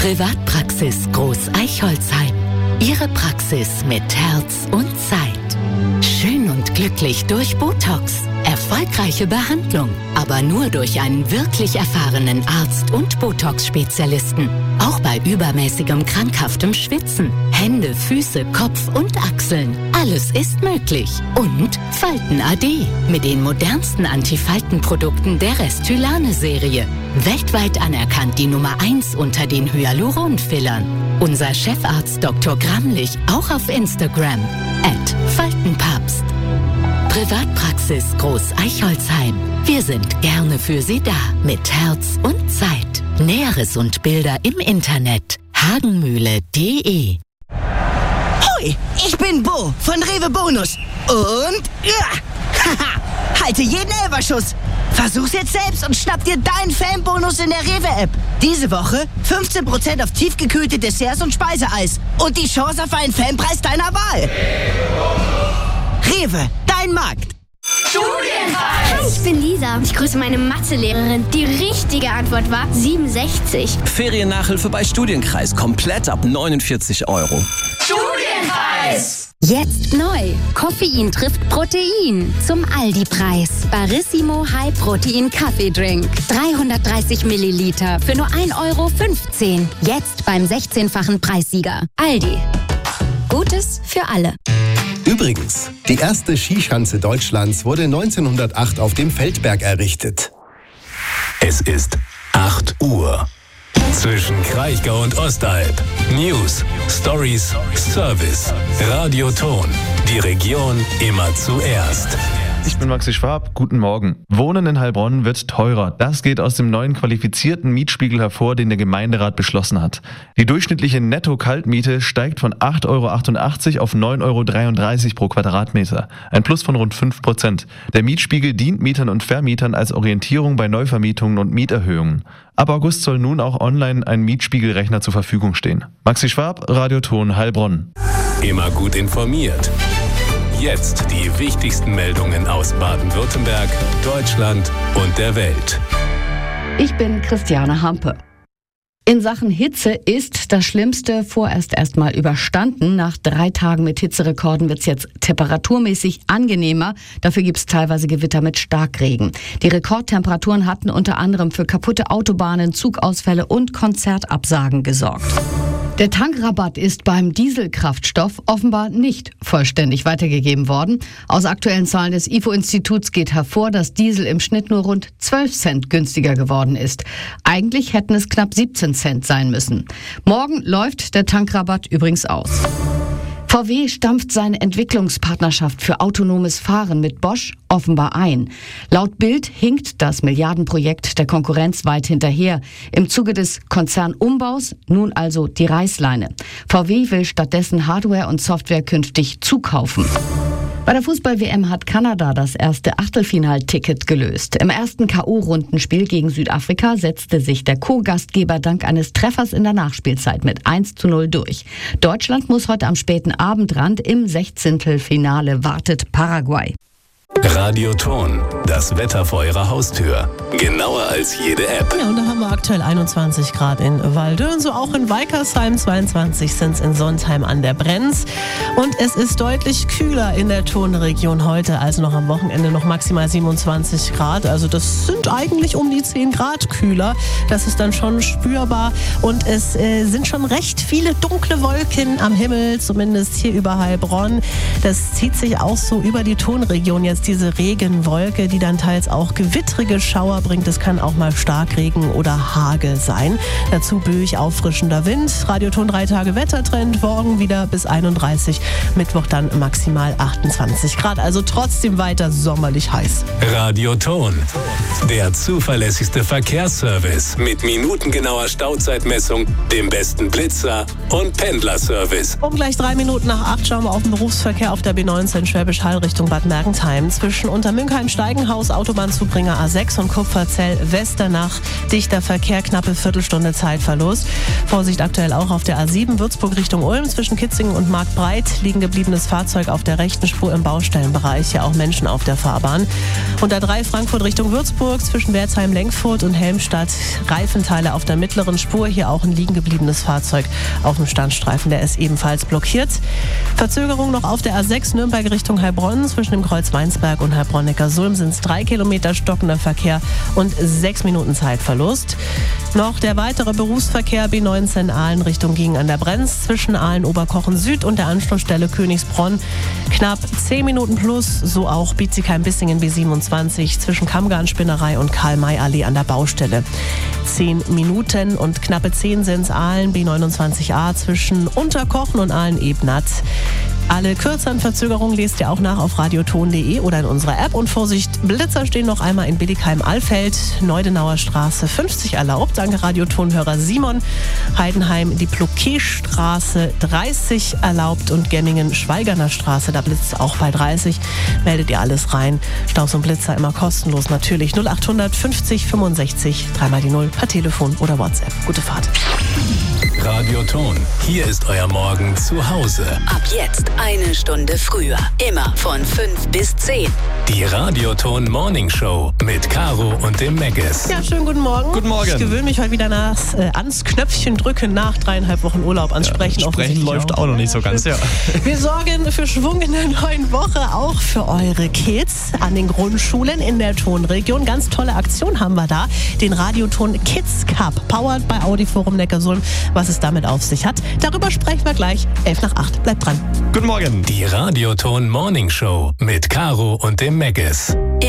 Privatpraxis Groß-Eichholzheim. Ihre Praxis mit Herz und Zeit. Schön und glücklich durch Botox. Erfolgreiche Behandlung, aber nur durch einen wirklich erfahrenen Arzt und Botox-Spezialisten. Auch bei übermäßigem krankhaftem Schwitzen. Hände, Füße, Kopf und Achseln. Alles ist möglich. Und Falten AD mit den modernsten Antifaltenprodukten der Restylane-Serie. Weltweit anerkannt die Nummer 1 unter den Hyaluron-Fillern. Unser Chefarzt Dr. Gramlich auch auf Instagram @Faltenpapst. Privatpraxis Groß-Eichholzheim. Wir sind gerne für Sie da mit Herz und Zeit. Näheres und Bilder im Internet hagenmühle.de. Hoi, ich bin Bo von Rewe Bonus. Und halte jeden Elferschuss. Versuch's jetzt selbst und schnapp dir deinen Fanbonus in der Rewe-App. Diese Woche 15% auf tiefgekühlte Desserts und Speiseeis. Und die Chance auf einen Fanpreis deiner Wahl. Rewe, dein Markt. Studienreis! Hi, ich bin Lisa. Ich grüße meine Mathelehrerin. Die richtige Antwort war 67. Feriennachhilfe bei Studienkreis. Komplett ab 49 €. Studienreis! Jetzt neu. Koffein trifft Protein. Zum Aldi-Preis. Barissimo High Protein Kaffeedrink. 330 Milliliter für nur 1,15 €. Jetzt beim 16-fachen Preissieger. Aldi. Gutes für alle. Übrigens, die erste Skischanze Deutschlands wurde 1908 auf dem Feldberg errichtet. Es ist 8 Uhr. Zwischen Kraichgau und Ostalb. News, Stories, Service. Radio Ton. Die Region immer zuerst. Ich bin Maxi Schwab, guten Morgen. Wohnen in Heilbronn wird teurer. Das geht aus dem neuen qualifizierten Mietspiegel hervor, den der Gemeinderat beschlossen hat. Die durchschnittliche Netto-Kaltmiete steigt von 8,88 € auf 9,33 € pro Quadratmeter. Ein Plus von rund 5%. Der Mietspiegel dient Mietern und Vermietern als Orientierung bei Neuvermietungen und Mieterhöhungen. Ab August soll nun auch online ein Mietspiegelrechner zur Verfügung stehen. Maxi Schwab, Radio Ton Heilbronn. Immer gut informiert. Jetzt die wichtigsten Meldungen aus Baden-Württemberg, Deutschland und der Welt. Ich bin Christiane Hampe. In Sachen Hitze ist das Schlimmste vorerst erstmal überstanden. Nach 3 Tagen mit Hitzerekorden wird es jetzt temperaturmäßig angenehmer. Dafür gibt es teilweise Gewitter mit Starkregen. Die Rekordtemperaturen hatten unter anderem für kaputte Autobahnen, Zugausfälle und Konzertabsagen gesorgt. Der Tankrabatt ist beim Dieselkraftstoff offenbar nicht vollständig weitergegeben worden. Aus aktuellen Zahlen des IFO-Instituts geht hervor, dass Diesel im Schnitt nur rund 12 Cent günstiger geworden ist. Eigentlich hätten es knapp 17 Cent sein müssen. Morgen läuft der Tankrabatt übrigens aus. VW stampft seine Entwicklungspartnerschaft für autonomes Fahren mit Bosch offenbar ein. Laut Bild hinkt das Milliardenprojekt der Konkurrenz weit hinterher. Im Zuge des Konzernumbaus nun also die Reißleine. VW will stattdessen Hardware und Software künftig zukaufen. Bei der Fußball-WM hat Kanada das erste Achtelfinalticket gelöst. Im ersten K.O.-Rundenspiel gegen Südafrika setzte sich der Co-Gastgeber dank eines Treffers in der Nachspielzeit mit 1:0 durch. Deutschland muss heute am späten Abendrand im 16. wartet Paraguay. Radio Ton, das Wetter vor Ihrer Haustür. Genauer als jede App. Ja, und da haben wir aktuell 21 Grad in Waldön, so auch in Weikersheim, 22 sind es in Sontheim an der Brenz. Und es ist deutlich kühler in der Tonregion heute, also noch am Wochenende noch maximal 27 Grad. Also das sind eigentlich um die 10 Grad kühler. Das ist dann schon spürbar. Und es sind schon recht viele dunkle Wolken am Himmel, zumindest hier über Heilbronn. Das zieht sich auch so über die Tonregion jetzt, diese Regenwolke, die dann teils auch gewittrige Schauer bringt. Es kann auch mal Starkregen oder Hagel sein. Dazu böig auffrischender Wind. Radioton 3 Tage Wettertrend. Morgen wieder bis 31. Mittwoch dann maximal 28 Grad. Also trotzdem weiter sommerlich heiß. Radioton, der zuverlässigste Verkehrsservice mit minutengenauer Stauzeitmessung, dem besten Blitzer und Pendlerservice. Um gleich 3 Minuten nach 8 schauen wir auf den Berufsverkehr auf der B19 Schwäbisch Hall Richtung Bad Mergentheim. A9 zwischen Untermünkheim-Steigenhaus, Autobahnzubringer A6 und Kupferzell-Westernach. Dichter Verkehr, knappe Viertelstunde Zeitverlust. Vorsicht aktuell auch auf der A7 Würzburg Richtung Ulm zwischen Kitzingen und Marktbreit. Liegen gebliebenes Fahrzeug auf der rechten Spur im Baustellenbereich. Hier auch Menschen auf der Fahrbahn. Und A3 Frankfurt Richtung Würzburg zwischen Wertheim-Lenkfurt und Helmstadt. Reifenteile auf der mittleren Spur. Hier auch ein liegen gebliebenes Fahrzeug auf dem Standstreifen. Der ist ebenfalls blockiert. Verzögerung noch auf der A6 Nürnberg Richtung Heilbronn. Zwischen dem Kreuz Weinsberg und Heilbronn-Neckarsulm sind es 3 Kilometer stockender Verkehr und 6 Minuten Zeitverlust. Noch der weitere Berufsverkehr B19 Aalen Richtung Giengen an der Brenz zwischen Aalen-Oberkochen Süd und der Anschlussstelle Königsbronn. Knapp 10 Minuten plus, so auch Bietigheim-Bissingen B27 zwischen Kammgarn-Spinnerei und Karl-May-Allee an der Baustelle. 10 Minuten und knappe 10 sind es Aalen B29a zwischen Unterkochen und Aalen-Ebnat. Alle kürzeren Verzögerungen lest ihr auch nach auf radioton.de oder in unserer App. Und Vorsicht, Blitzer stehen noch einmal in Billigheim-Allfeld, Neudenauer Straße 50 erlaubt. Danke Radiotonhörer Simon. Heidenheim, die Ploquet-Straße 30 erlaubt und Gemmingen-Schweigerner Straße, da blitzt auch bei 30. Meldet ihr alles rein. Staus und Blitzer immer kostenlos natürlich. 0800 50 65 3 die 0 per Telefon oder WhatsApp. Gute Fahrt. Radioton, hier ist euer Morgen zu Hause. Ab jetzt 1 Stunde früher. Immer von 5 bis 10. Die Radioton Morning Show mit Caro und dem Megges. Ja, schönen guten Morgen. Guten Morgen. Ich gewöhne mich heute wieder ans Knöpfchen drücken nach 3,5 Wochen Urlaub. Ans Sprechen läuft auch noch nicht so ganz, ja. Wir sorgen für Schwung in der neuen Woche, auch für eure Kids an den Grundschulen in der Tonregion. Ganz tolle Aktion haben wir da. Den Radioton Kids Cup, powered by Audiforum Neckarsulm. Was es damit auf sich hat, darüber sprechen wir gleich. 7:55. Bleibt dran. Guten Morgen. Die Radioton Morning Show mit Caro und dem Megges.